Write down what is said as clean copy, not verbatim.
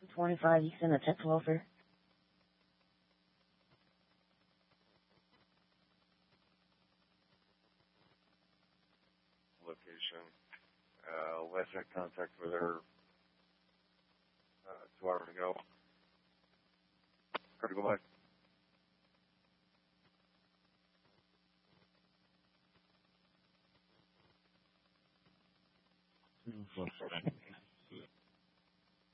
25 East in the tech welfare. Location. Last had contact with her 2 hours ago. Critical life.